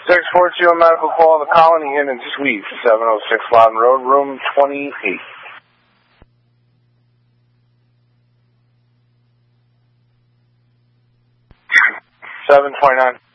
642 medical call, the Colony Inn and Suites, 706 Loudon Road, room 28. 729.